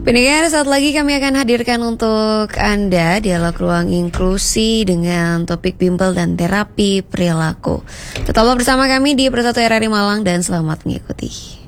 Pendengar, saat lagi kami akan hadirkan untuk Anda dialog ruang inklusi dengan topik bimbel dan terapi perilaku. Tetaplah bersama kami di Persatu RRI Malang dan selamat mengikuti.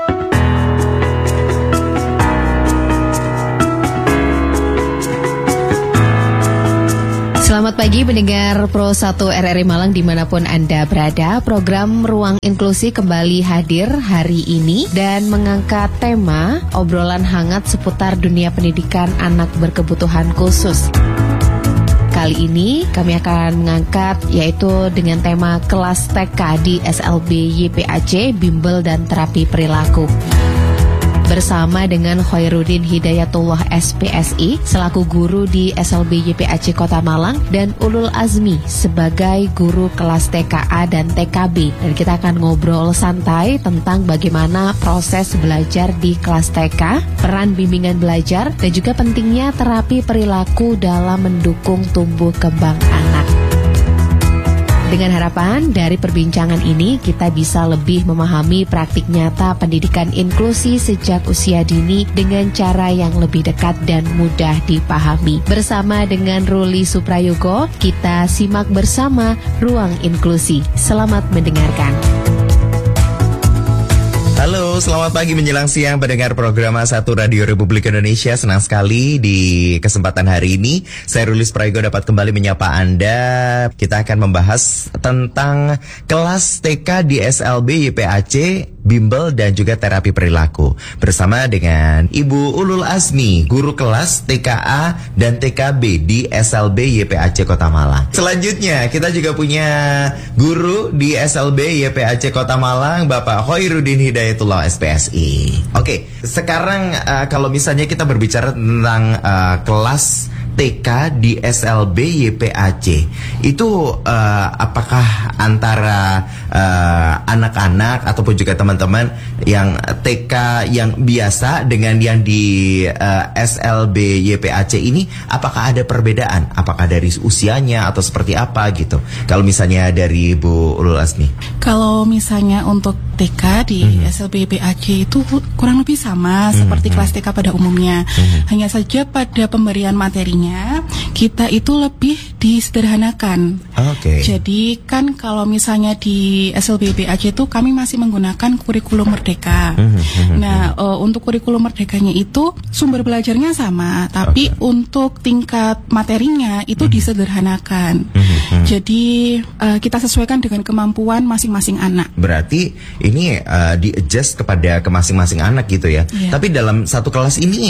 Selamat pagi pendengar Pro 1 RRI Malang dimanapun Anda berada. Program Ruang Inklusi kembali hadir hari ini dan mengangkat tema obrolan hangat seputar dunia pendidikan anak berkebutuhan khusus. Kali ini kami akan mengangkat yaitu dengan tema kelas TK di SLB YPAC, Bimbel dan Terapi Perilaku. Bersama dengan Khairuddin Hidayatullah SPSI selaku guru di SLB YPAC Kota Malang dan Ulul Azmi sebagai guru kelas TKA dan TKB. Dan kita akan ngobrol santai tentang bagaimana proses belajar di kelas TK, peran bimbingan belajar, dan juga pentingnya terapi perilaku dalam mendukung tumbuh kembang anak. Dengan harapan dari perbincangan ini kita bisa lebih memahami praktik nyata pendidikan inklusi sejak usia dini dengan cara yang lebih dekat dan mudah dipahami. Bersama dengan Ruli Suprayogo, kita simak bersama Ruang Inklusi. Selamat mendengarkan. Halo, selamat pagi menjelang siang pendengar program A1 Radio Republik Indonesia. Senang sekali di kesempatan hari ini saya Rulis Prayogo dapat kembali menyapa Anda. Kita akan membahas tentang kelas TK di SLB YPAC, Bimbel dan juga terapi perilaku. Bersama dengan Ibu Ulul Azmi, guru kelas TKA dan TKB di SLB YPAC Kota Malang. Selanjutnya kita juga punya guru di SLB YPAC Kota Malang, Bapak Khairuddin Hidayatullah SPSI. Oke, sekarang kalau misalnya kita berbicara tentang kelas TK di SLB YPAC, itu apakah antara anak-anak ataupun juga teman-teman yang TK yang biasa dengan yang di SLB YPAC ini, apakah ada perbedaan? Apakah dari usianya atau seperti apa gitu? Kalau misalnya dari Bu Ulul Azmi. Kalau misalnya untuk TK di SLB YPAC itu kurang lebih sama seperti kelas TK pada umumnya. Hanya saja pada pemberian materinya kita itu lebih disederhanakan. Jadi kan kalau misalnya di SLB YPAC itu kami masih menggunakan kurikulum merdeka. Nah, untuk kurikulum merdekanya itu sumber belajarnya sama, tapi untuk tingkat materinya itu disederhanakan. Jadi kita sesuaikan dengan kemampuan masing-masing anak. Berarti ini di-adjust kepada ke masing-masing anak gitu ya. Tapi dalam satu kelas ini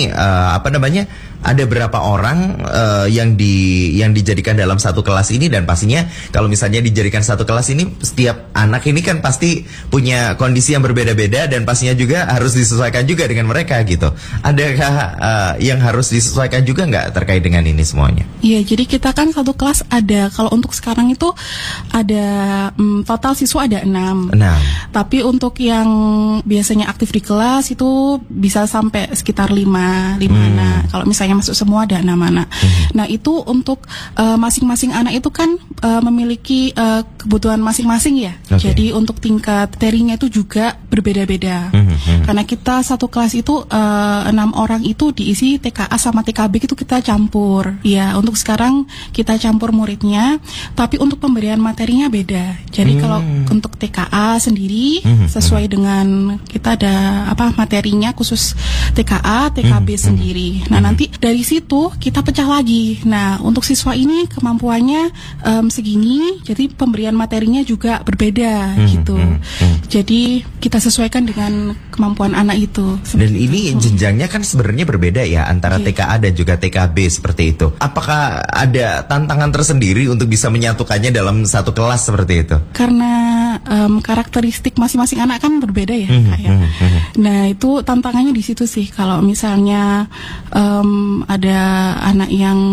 ada berapa orang yang dijadikan dalam satu kelas ini, dan pastinya kalau misalnya dijadikan satu kelas ini setiap anak ini kan pasti punya kondisi yang berbeda-beda dan pastinya juga harus disesuaikan juga dengan mereka gitu. Adakah yang harus disesuaikan juga nggak terkait dengan ini semuanya? Iya, jadi kita kan satu kelas ada, kalau untuk sekarang itu ada total siswa ada 6. Tapi untuk yang biasanya aktif di kelas itu bisa sampai sekitar 5 anak. Kalau misalnya masuk semua ada 6 anak. Nah, itu untuk masing-masing anak itu kan memiliki kebutuhan masing-masing ya. Jadi untuk tingkat materinya itu juga berbeda-beda. Karena kita satu kelas itu 6 orang itu diisi TKA sama TKB itu kita campur. Ya, untuk sekarang kita campur muridnya, tapi untuk pemberian materinya beda. Jadi kalau untuk TKA sendiri sesuai dengan kita ada materinya khusus TKA, TKB sendiri. Nah, nanti dari situ kita pecah lagi. Nah, untuk siswa ini kemampuannya segini, jadi pemberian materinya juga berbeda gitu. Jadi kita sesuaikan dengan kemampuan anak itu. Dan ini jenjangnya kan sebenarnya berbeda ya antara TKA dan juga TKB seperti itu. Apakah ada tantangan tersendiri untuk bisa menyatukannya dalam satu kelas seperti itu? Karena karakteristik masing-masing anak kan berbeda ya, Kak, ya. Nah, itu tantangannya di situ sih. Kalau misalnya ada anak yang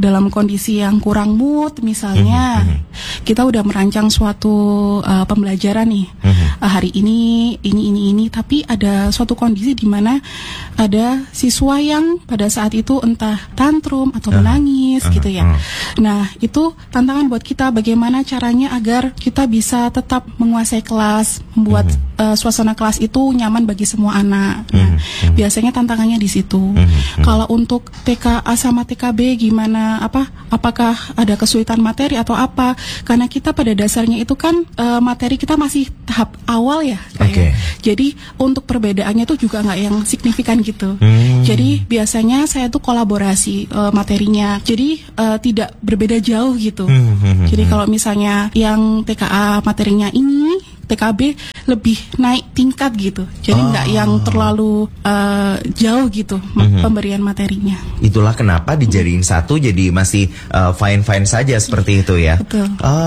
dalam kondisi yang kurang mood misalnya, kita udah merancang suatu pembelajaran nih, hari ini, tapi ada suatu kondisi di mana ada siswa yang pada saat itu entah tantrum atau menangis gitu ya. Nah, itu tantangan buat kita, bagaimana caranya agar kita bisa tetap menguasai kelas, membuat suasana kelas itu nyaman bagi semua anak. Nah, biasanya tantangannya di situ. Kalau untuk TKA sama TKB gimana, apakah ada kesulitan materi atau apa? Karena kita pada dasarnya itu kan materi kita masih tahap awal ya. Jadi untuk perbedaannya itu juga nggak yang signifikan gitu. Jadi biasanya saya tuh kolaborasi materinya. Jadi tidak berbeda jauh gitu. Jadi kalau misalnya yang TKA materinya ini, TKB lebih naik tingkat gitu. Jadi nggak yang terlalu jauh gitu pemberian materinya. Itulah kenapa dijadiin satu jadi masih fine-fine saja seperti itu ya. Betul.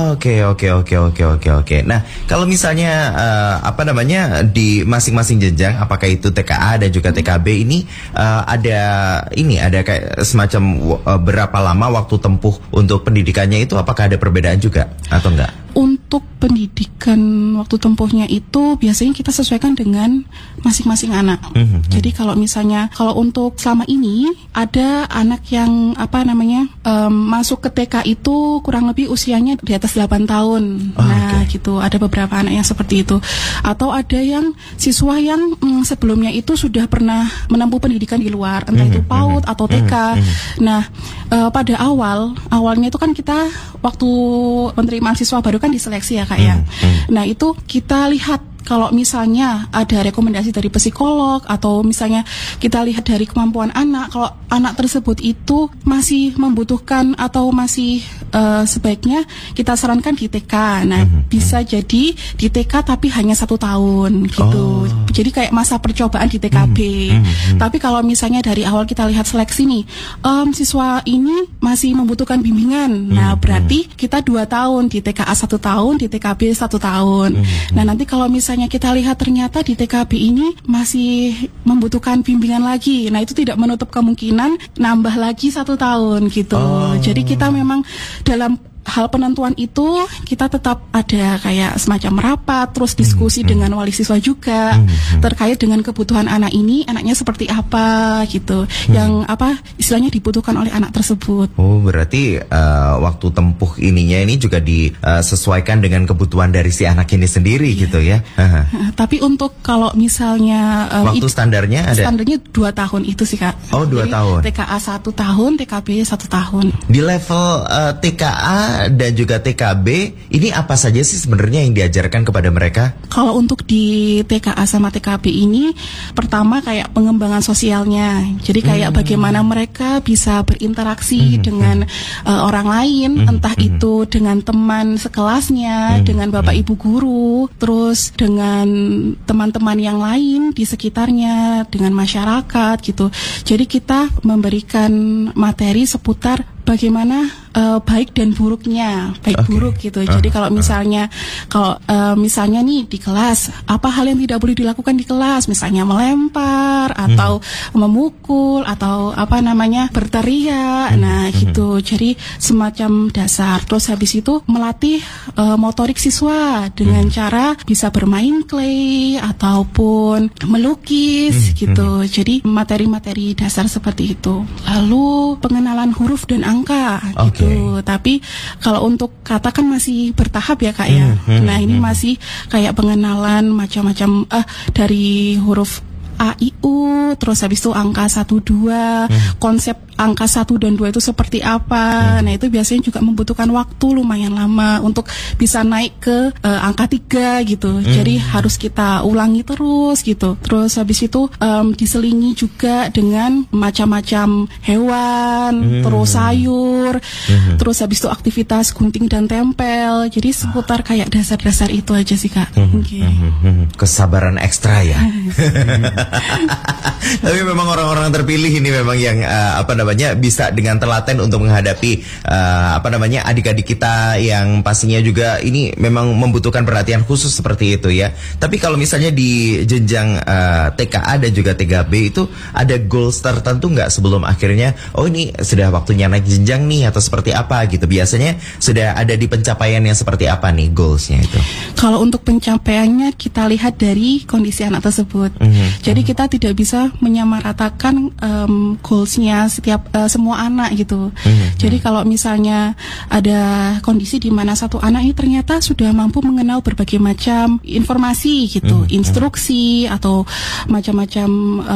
Oke. Nah, kalau misalnya di masing-masing jenjang, apakah itu TKA dan juga TKB ini ada kayak semacam berapa lama waktu tempuh untuk pendidikannya itu, apakah ada perbedaan juga atau enggak? Untuk pendidikan waktu tempuhnya itu biasanya kita sesuaikan dengan masing-masing anak. Jadi kalau untuk selama ini ada anak yang masuk ke TK itu kurang lebih usianya di atas 8 tahun. Gitu. Ada beberapa anak yang seperti itu. Atau ada yang siswa yang sebelumnya itu sudah pernah menempuh pendidikan di luar, entah itu PAUD atau TK. Nah, pada awalnya itu kan kita waktu penerimaan siswa baru kan diseleksi ya Kak ya. Nah, itu kita lihat kalau misalnya ada rekomendasi dari psikolog atau misalnya kita lihat dari kemampuan anak, kalau anak tersebut itu masih membutuhkan atau masih sebaiknya kita sarankan di TK. Nah, bisa jadi di TK tapi hanya 1 tahun gitu. Jadi kayak masa percobaan di TKB. Tapi kalau misalnya dari awal kita lihat seleksi nih, siswa ini masih membutuhkan bimbingan. Nah, berarti kita 2 tahun, di TKA 1 tahun, di TKB 1 tahun. Nah, nanti kalau misalnya kita lihat ternyata di TKB ini masih membutuhkan bimbingan lagi, nah itu tidak menutup kemungkinan nambah lagi 1 tahun gitu. Jadi kita memang dalam hal penentuan itu kita tetap ada kayak semacam rapat, terus diskusi dengan wali siswa juga terkait dengan kebutuhan anak ini, anaknya seperti apa gitu, yang istilahnya dibutuhkan oleh anak tersebut. Berarti waktu tempuh ininya ini juga disesuaikan dengan kebutuhan dari si anak ini sendiri gitu ya. Tapi untuk kalau misalnya waktu standarnya 2 tahun itu sih Kak. 2 tahun. TKA 1 tahun, TKB 1 tahun. Di level TKA dan juga TKB ini apa saja sih sebenarnya yang diajarkan kepada mereka? Kalau untuk di TKA sama TKB ini, pertama kayak pengembangan sosialnya. Jadi kayak bagaimana mereka bisa berinteraksi dengan orang lain, entah itu dengan teman sekelasnya, dengan bapak ibu guru, terus dengan teman-teman yang lain di sekitarnya, dengan masyarakat gitu. Jadi kita memberikan materi seputar bagaimana baik dan buruknya, buruk gitu. Jadi kalau misalnya nih di kelas, apa hal yang tidak boleh dilakukan di kelas, misalnya melempar atau memukul atau berteriak, nah gitu. Jadi semacam dasar. Terus habis itu melatih motorik siswa dengan cara bisa bermain clay ataupun melukis gitu. Jadi materi-materi dasar seperti itu. Lalu pengenalan huruf dan angka gitu. Tapi kalau untuk kata kan masih bertahap ya Kak ya. Nah, ini masih kayak pengenalan macam-macam dari huruf A, I, U, terus habis itu angka 1, 2, konsep angka 1 dan 2 itu seperti apa. Nah, itu biasanya juga membutuhkan waktu lumayan lama untuk bisa naik ke angka 3 gitu. Jadi harus kita ulangi terus gitu. Terus habis itu diselingi juga dengan macam-macam hewan, terus sayur, terus habis itu aktivitas gunting dan tempel. Jadi seputar kayak dasar-dasar itu aja sih Kak. Kesabaran ekstra ya. Tapi memang orang-orang terpilih ini memang yang bisa dengan telaten untuk menghadapi adik-adik kita yang pastinya juga ini memang membutuhkan perhatian khusus seperti itu ya. Tapi kalau misalnya di jenjang TKA dan juga TKB itu ada goals tertentu nggak sebelum akhirnya ini sudah waktunya naik jenjang nih atau seperti apa gitu? Biasanya sudah ada di pencapaian yang seperti apa nih goalsnya itu? Kalau untuk pencapaiannya kita lihat dari kondisi anak tersebut. Jadi kita tidak bisa menyamaratakan goalsnya setiap semua anak gitu. Jadi kalau misalnya ada kondisi di mana satu anak ini ternyata sudah mampu mengenal berbagai macam informasi gitu, instruksi atau macam-macam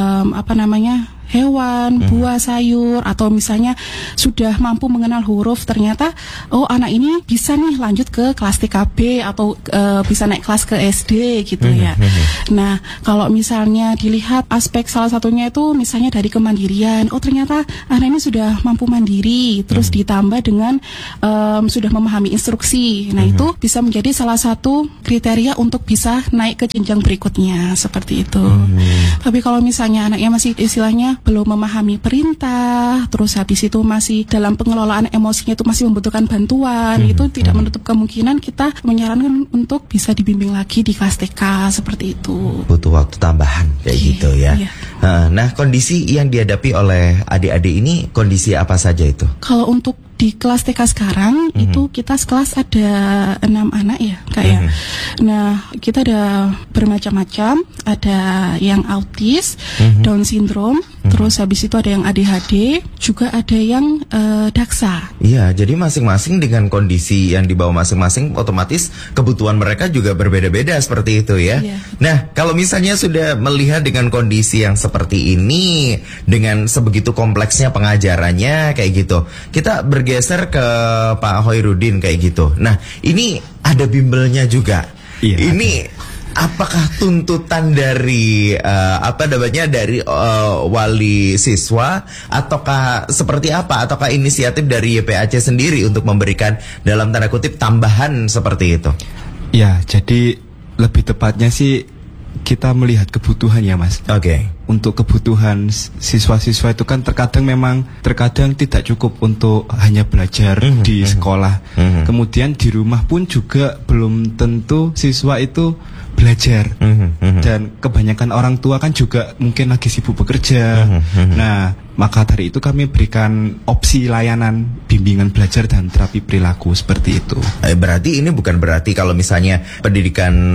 hewan, buah, sayur, atau misalnya sudah mampu mengenal huruf, ternyata anak ini bisa nih lanjut ke kelas TKB atau bisa naik kelas ke SD gitu ya. Nah, kalau misalnya dilihat aspek salah satunya itu misalnya dari kemandirian, ternyata anak ini sudah mampu mandiri, terus ditambah dengan sudah memahami instruksi. Nah, itu bisa menjadi salah satu kriteria untuk bisa naik ke jenjang berikutnya, seperti itu. Tapi kalau misalnya anaknya masih istilahnya belum memahami perintah, terus habis itu masih dalam pengelolaan emosinya itu masih membutuhkan bantuan, itu tidak menutup kemungkinan kita menyarankan untuk bisa dibimbing lagi di kelas TK seperti itu. Butuh waktu tambahan kayak gitu ya. Nah, kondisi yang dihadapi oleh adik-adik ini kondisi apa saja itu? Kalau untuk di kelas TK sekarang itu kita sekelas ada 6 anak ya Kak ya. Nah, kita ada bermacam-macam, ada yang autis, Down syndrome, terus habis itu ada yang ADHD, juga ada yang daksa. Iya, jadi masing-masing dengan kondisi yang dibawa masing-masing, otomatis kebutuhan mereka juga berbeda-beda seperti itu ya. Nah, kalau misalnya sudah melihat dengan kondisi yang seperti ini, dengan sebegitu kompleksnya pengajarannya kayak gitu, kita bergeser ke Pak Hoirudin kayak gitu. Nah, ini ada bimbelnya juga. Ini apakah tuntutan dari dari wali siswa, ataukah seperti apa, ataukah inisiatif dari YPAC sendiri untuk memberikan dalam tanda kutip tambahan seperti itu? Ya, jadi lebih tepatnya sih kita melihat kebutuhan ya Mas. Untuk kebutuhan siswa-siswa itu kan terkadang tidak cukup untuk hanya belajar di sekolah. Kemudian di rumah pun juga belum tentu siswa itu belajar. Dan kebanyakan orang tua kan juga mungkin lagi sibuk bekerja. Nah, maka dari itu kami berikan opsi layanan bimbingan belajar dan terapi perilaku seperti itu. Berarti ini bukan berarti kalau misalnya pendidikan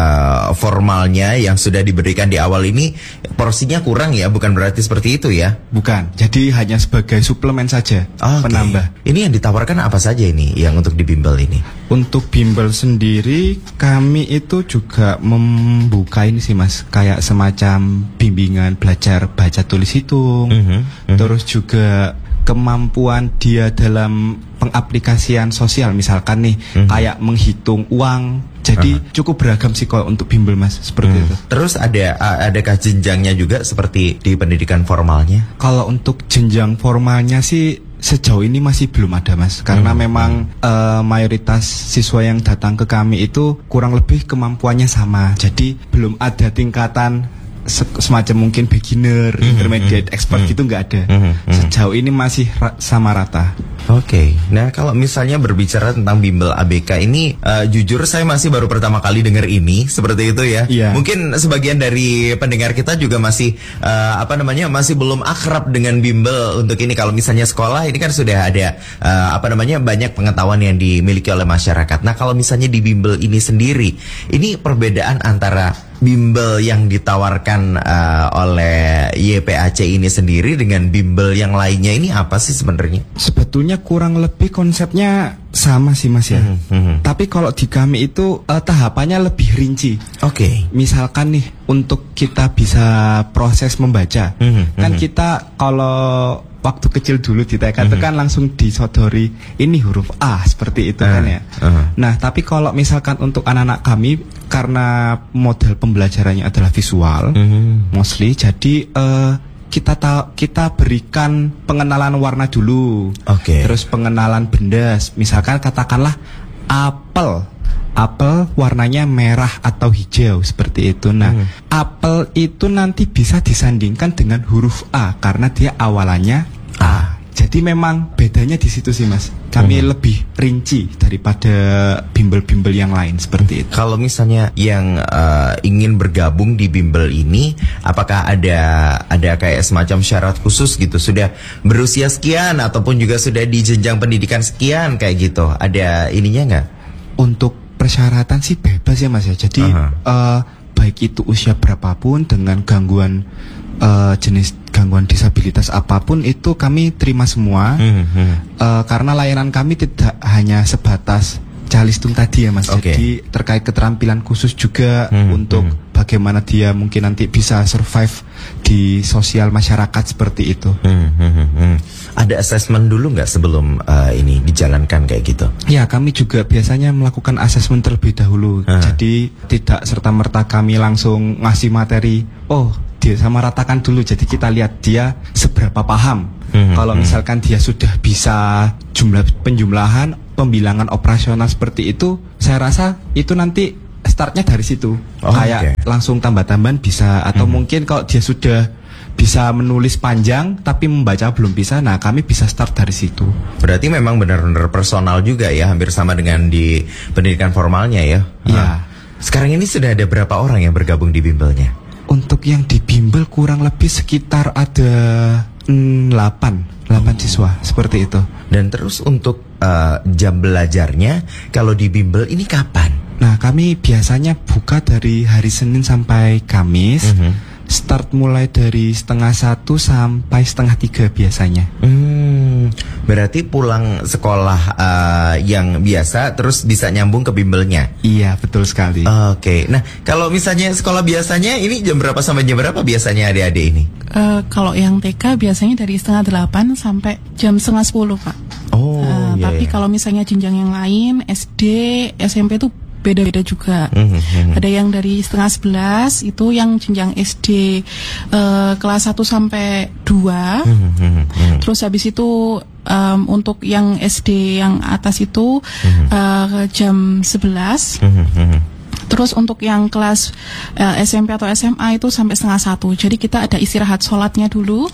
formalnya yang sudah diberikan di awal ini porsinya kurang ya, bukan berarti seperti itu ya? Bukan, jadi hanya sebagai suplemen saja, penambah. Ini yang ditawarkan apa saja ini yang untuk di bimbel ini? Untuk bimbel sendiri kami itu juga membuka ini sih Mas, kayak semacam bimbingan belajar baca tulis hitung. Terus juga kemampuan dia dalam pengaplikasian sosial, misalkan nih kayak menghitung uang. Jadi cukup beragam sih kalau untuk bimbel Mas, seperti itu. Terus adakah jenjangnya juga seperti di pendidikan formalnya? Kalau untuk jenjang formalnya sih sejauh ini masih belum ada Mas, karena memang mayoritas siswa yang datang ke kami itu kurang lebih kemampuannya sama. Jadi belum ada tingkatan semacam mungkin beginner, intermediate, expert gitu nggak ada. Sejauh ini masih sama rata. Nah kalau misalnya berbicara tentang bimbel ABK ini, jujur saya masih baru pertama kali dengar ini seperti itu ya. Mungkin sebagian dari pendengar kita juga masih masih belum akrab dengan bimbel untuk ini. Kalau misalnya sekolah ini kan sudah ada banyak pengetahuan yang dimiliki oleh masyarakat. Nah kalau misalnya di bimbel ini sendiri, ini perbedaan antara bimbel yang ditawarkan oleh YPAC ini sendiri dengan bimbel yang lainnya ini apa sih sebenarnya? Sebetulnya kurang lebih konsepnya sama sih Mas ya. Tapi kalau di kami itu tahapannya lebih rinci. Misalkan nih untuk kita bisa proses membaca, kan kita kalau waktu kecil dulu di TK itu kan langsung disodori ini huruf A seperti itu kan ya. Nah, tapi kalau misalkan untuk anak-anak kami karena model pembelajarannya adalah visual, mostly, jadi kita berikan pengenalan warna dulu, terus pengenalan benda. Misalkan katakanlah apel warnanya merah atau hijau seperti itu. Nah, apel itu nanti bisa disandingkan dengan huruf A karena dia awalannya A. Jadi memang bedanya di situ sih Mas. Kami lebih rinci daripada bimbel-bimbel yang lain seperti itu. Kalau misalnya yang ingin bergabung di bimbel ini, apakah ada kayak semacam syarat khusus gitu? Sudah berusia sekian ataupun juga sudah di jenjang pendidikan sekian kayak gitu? Ada ininya nggak? Untuk persyaratan sih bebas ya Mas ya. Jadi baik itu usia berapapun dengan gangguan jenis gangguan disabilitas apapun itu kami terima semua. Karena layanan kami tidak hanya sebatas calistung tadi ya Mas. Jadi terkait keterampilan khusus juga untuk bagaimana dia mungkin nanti bisa survive di sosial masyarakat seperti itu. Ada assessment dulu nggak sebelum ini dijalankan kayak gitu? Ya, kami juga biasanya melakukan assessment terlebih dahulu. Jadi tidak serta-merta kami langsung ngasih materi, dia sama ratakan dulu. Jadi kita lihat dia seberapa paham. Kalau misalkan dia sudah bisa penjumlahan, pembilangan operasional seperti itu, saya rasa itu nanti startnya dari situ. Kayak langsung tambah-tambahan bisa. Atau mungkin kalau dia sudah bisa menulis panjang tapi membaca belum bisa, nah kami bisa start dari situ. Berarti memang benar-benar personal juga ya, hampir sama dengan di pendidikan formalnya ya. Iya. Sekarang ini sudah ada berapa orang yang bergabung di bimbelnya? Untuk yang di bimbel kurang lebih sekitar ada 8 siswa seperti itu. Dan terus untuk jam belajarnya kalau di bimbel ini kapan? Nah, kami biasanya buka dari hari Senin sampai Kamis. Start mulai dari 12:30 sampai 2:30 biasanya. Berarti pulang sekolah yang biasa terus bisa nyambung ke bimbelnya? Iya, betul sekali. Oke. Nah, kalau misalnya sekolah biasanya ini jam berapa sampai jam berapa biasanya adik-adik ini? Kalau yang TK biasanya dari 7:30 sampai jam 9:30 Pak. Tapi kalau misalnya jenjang yang lain, SD, SMP itu beda-beda juga. Ada yang dari 10:30 itu yang jenjang SD kelas 1 sampai 2. Terus habis itu untuk yang SD yang atas itu jam 11. Terus untuk yang kelas SMP atau SMA itu sampai 12:30. Jadi kita ada istirahat sholatnya dulu.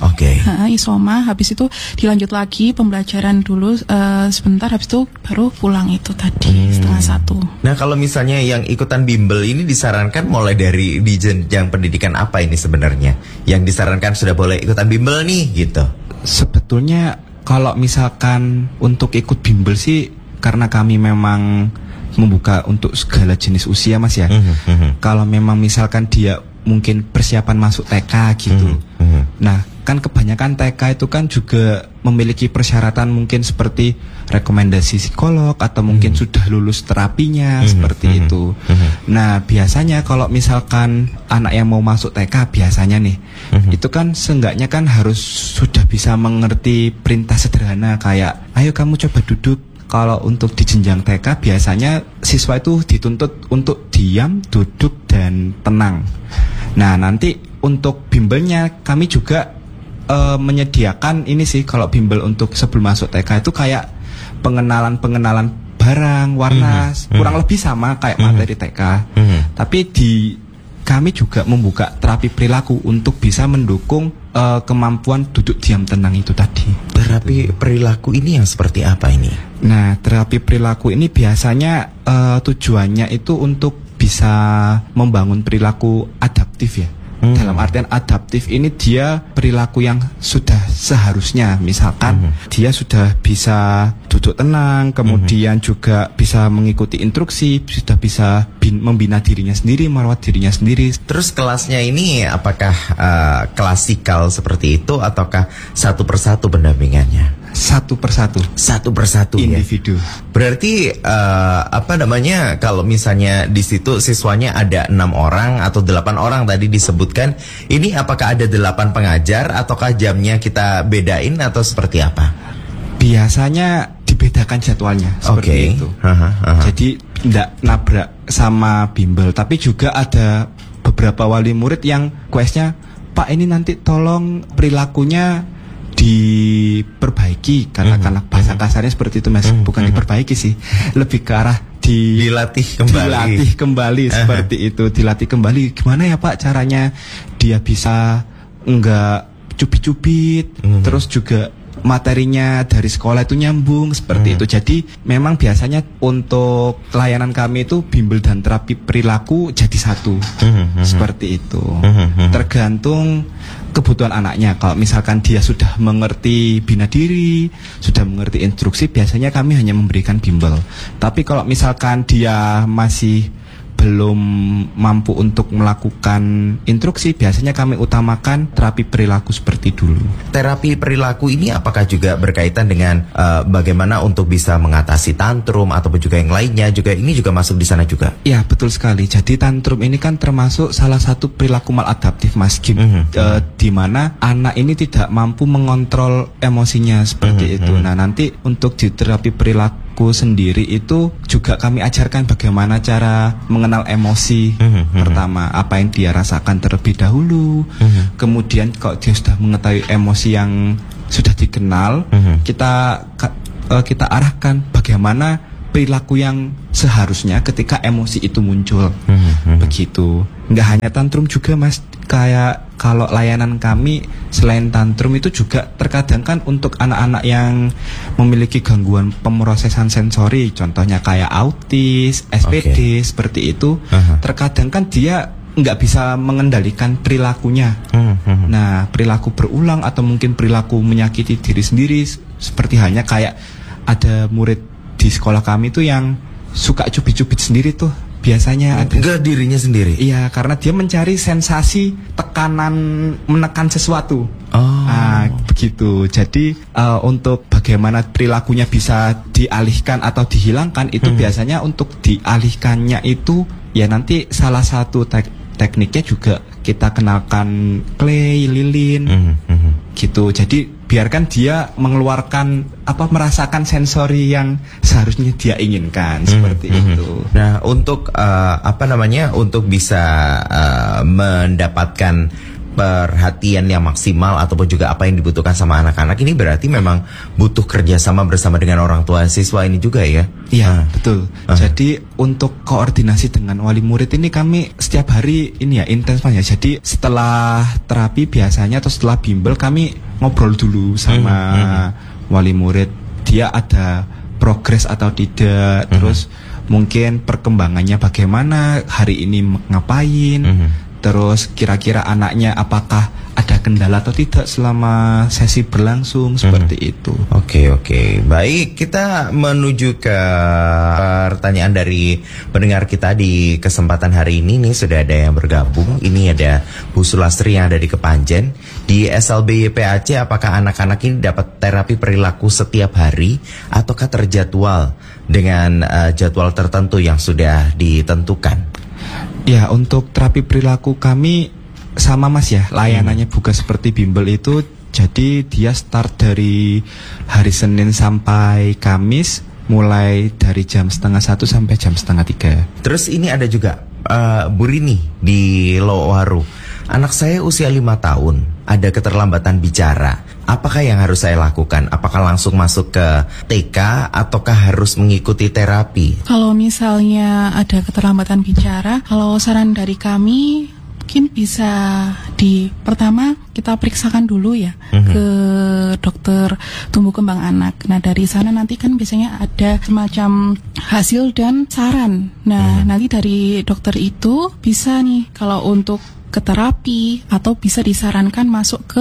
Isoma, habis itu dilanjut lagi pembelajaran dulu sebentar, habis itu baru pulang itu tadi 12:30. Nah, kalau misalnya yang ikutan bimbel ini disarankan mulai dari di jenjang pendidikan apa ini sebenarnya? Yang disarankan sudah boleh ikutan bimbel nih gitu. Sebetulnya kalau misalkan untuk ikut bimbel sih karena kami memang membuka untuk segala jenis usia Mas ya. Kalau memang misalkan dia mungkin persiapan masuk TK gitu. Nah, kan kebanyakan TK itu kan juga memiliki persyaratan mungkin seperti rekomendasi psikolog atau mungkin sudah lulus terapinya seperti itu. Nah, biasanya kalau misalkan anak yang mau masuk TK biasanya nih, itu kan seenggaknya kan harus sudah bisa mengerti perintah sederhana kayak ayo kamu coba duduk. Kalau untuk di jenjang TK biasanya siswa itu dituntut untuk diam, duduk, dan tenang. Nah, nanti untuk bimbelnya kami juga menyediakan ini sih. Kalau bimbel untuk sebelum masuk TK itu kayak pengenalan barang, warna, kurang lebih sama kayak materi TK. Tapi kami juga membuka terapi perilaku untuk bisa mendukung kemampuan duduk diam tenang itu tadi. Terapi perilaku ini yang seperti apa ini? Nah, terapi perilaku ini biasanya tujuannya itu untuk bisa membangun perilaku adaptif ya. Dalam artian adaptif ini dia perilaku yang sudah seharusnya, misalkan dia sudah bisa duduk tenang, kemudian juga bisa mengikuti instruksi, sudah bisa membina dirinya sendiri, merawat dirinya sendiri. Terus kelasnya ini apakah klasikal seperti itu ataukah satu persatu pendampingannya? Satu persatu individu ya? Berarti kalau misalnya di situ siswanya ada 6 orang atau 8 orang tadi disebutkan, ini apakah ada 8 pengajar ataukah jamnya kita bedain atau seperti apa? Biasanya dibedakan jadwalnya seperti itu. Jadi tidak nabrak sama bimbel, tapi juga ada beberapa wali murid yang questnya, Pak ini nanti tolong perilakunya diperbaiki, karena bahasa kasarnya seperti itu Mas, bukan diperbaiki sih, lebih ke arah dilatih kembali seperti itu, dilatih kembali. Gimana ya Pak caranya dia bisa enggak cubit-cubit, terus juga materinya dari sekolah itu nyambung seperti itu. Jadi memang biasanya untuk layanan kami itu bimbel dan terapi perilaku jadi satu. Seperti itu. Tergantung kebutuhan anaknya. Kalau misalkan dia sudah mengerti bina diri, sudah mengerti instruksi, biasanya kami hanya memberikan bimbel. Tapi kalau misalkan dia masih belum mampu untuk melakukan instruksi, biasanya kami utamakan terapi perilaku seperti dulu. Terapi perilaku ini apakah juga berkaitan dengan bagaimana untuk bisa mengatasi tantrum ataupun juga yang lainnya, juga ini juga masuk di sana juga? Ya, betul sekali. Jadi tantrum ini kan termasuk salah satu perilaku maladaptif, Mas Kim, di mana anak ini tidak mampu mengontrol emosinya seperti itu. Nah, nanti untuk di terapi perilaku sendiri itu juga kami ajarkan bagaimana cara mengenal emosi. Pertama, apa yang dia rasakan terlebih dahulu. Kemudian kalau dia sudah mengetahui emosi yang sudah dikenal, kita arahkan bagaimana perilaku yang seharusnya ketika emosi itu muncul. Begitu. Nggak hanya tantrum juga, Mas. Kayak kalau layanan kami selain tantrum itu juga terkadang kan untuk anak-anak yang memiliki gangguan pemrosesan sensori, contohnya kayak autis, SPD, seperti itu. Terkadang kan dia nggak bisa mengendalikan perilakunya. Nah, perilaku berulang atau mungkin perilaku menyakiti diri sendiri, seperti halnya kayak ada murid di sekolah kami tuh yang suka cubit-cubit sendiri tuh. Biasanya ada ke dirinya sendiri. Iya, karena dia mencari sensasi tekanan menekan sesuatu. Begitu. Jadi untuk bagaimana perilakunya bisa dialihkan atau dihilangkan itu biasanya untuk dialihkannya itu ya nanti salah satu tekniknya juga kita kenalkan clay, lilin. Gitu. Jadi biarkan dia mengeluarkan merasakan sensori yang seharusnya dia inginkan seperti itu. Nah, untuk untuk bisa mendapatkan perhatian yang maksimal ataupun juga apa yang dibutuhkan sama anak-anak ini berarti memang butuh kerjasama bersama dengan orang tua siswa ini juga ya? Iya, betul. Jadi untuk koordinasi dengan wali murid ini kami setiap hari ini ya intens ya. Jadi setelah terapi biasanya atau setelah bimbel kami ngobrol dulu sama wali murid, dia ada progres atau tidak, terus mungkin perkembangannya bagaimana, hari ini ngapain, terus kira-kira anaknya apakah ada kendala atau tidak selama sesi berlangsung, seperti itu. Oke. Baik, kita menuju ke pertanyaan dari pendengar kita di kesempatan hari ini. Nih sudah ada yang bergabung. Ini ada Bu Sulastri yang ada di Kepanjen. Di SLBYPAC, apakah anak-anak ini dapat terapi perilaku setiap hari ataukah terjadwal dengan jadwal tertentu yang sudah ditentukan? Ya, untuk terapi perilaku kami sama, Mas ya, layanannya bukan seperti bimbel itu. Jadi dia start dari hari Senin sampai Kamis, mulai dari jam 12:30 sampai jam 2:30. Terus ini ada juga Bu Rini di Lowaru. Anak saya usia 5 tahun, ada keterlambatan bicara. Apakah yang harus saya lakukan? Apakah langsung masuk ke TK ataukah harus mengikuti terapi? Kalau misalnya ada keterlambatan bicara, kalau saran dari kami mungkin bisa pertama kita periksakan dulu ya ke dokter tumbuh kembang anak. Nah, dari sana nanti kan biasanya ada semacam hasil dan saran. Nah, nanti dari dokter itu bisa nih kalau untuk ke terapi atau bisa disarankan masuk ke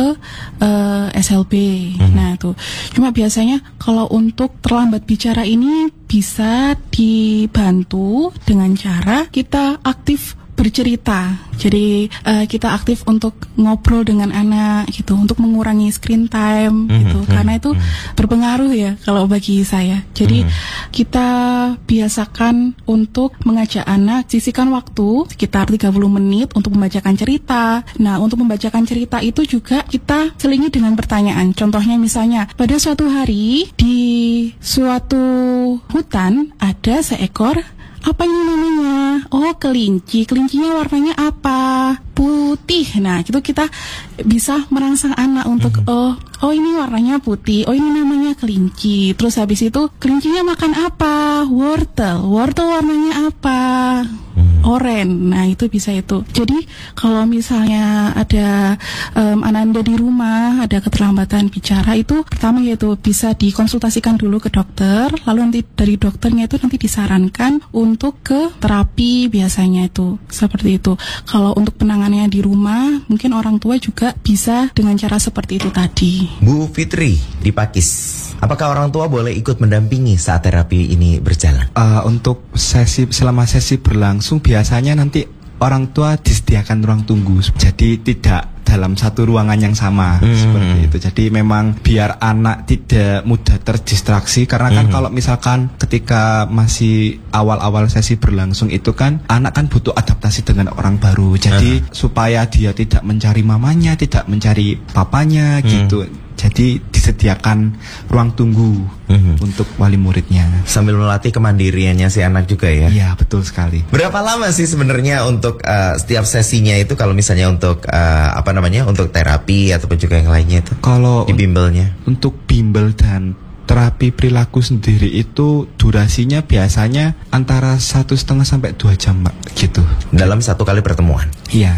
SLB. Nah, itu. Cuma biasanya kalau untuk terlambat bicara ini bisa dibantu dengan cara kita aktif bercerita. Jadi kita aktif untuk ngobrol dengan anak gitu, untuk mengurangi screen time gitu. Karena itu berpengaruh ya kalau bagi saya. Jadi kita biasakan untuk mengajak anak sisihkan waktu sekitar 30 menit untuk membacakan cerita. Nah, untuk membacakan cerita itu juga kita selingi dengan pertanyaan. Contohnya misalnya pada suatu hari di suatu hutan ada seekor, apa ini namanya? Oh, kelinci. Kelincinya warnanya apa? Putih. Nah, itu kita bisa merangsang anak untuk oh ini warnanya putih. Oh, ini namanya kelinci. Terus habis itu kelincinya makan apa? Wortel. Wortel warnanya apa? oren. Nah itu bisa itu. Jadi kalau misalnya ada Ananda di rumah ada keterlambatan bicara, itu pertama yaitu bisa dikonsultasikan dulu ke dokter, lalu nanti dari dokternya itu nanti disarankan untuk ke terapi, biasanya itu seperti itu. Kalau untuk penanganannya di rumah, mungkin orang tua juga bisa dengan cara seperti itu tadi. Bu Fitri di Pakis, apakah orang tua boleh ikut mendampingi saat terapi ini berjalan? Untuk selama sesi berlangsung biasanya nanti orang tua disediakan ruang tunggu, jadi tidak dalam satu ruangan yang sama seperti itu. Jadi memang biar anak tidak mudah terdistraksi, karena kan kalau misalkan ketika masih awal-awal sesi berlangsung itu kan anak kan butuh adaptasi dengan orang baru. Jadi supaya dia tidak mencari mamanya, tidak mencari papanya gitu. Jadi disediakan ruang tunggu untuk wali muridnya. Sambil melatih kemandiriannya si anak juga ya? Iya, betul sekali. Berapa lama sih sebenarnya untuk setiap sesinya itu, kalau misalnya untuk untuk terapi ataupun juga yang lainnya itu? Kalau di bimbelnya? Untuk bimbel dan terapi perilaku sendiri itu durasinya biasanya antara 1,5 sampai 2 jam, Mbak, gitu. Dalam satu kali pertemuan? Iya.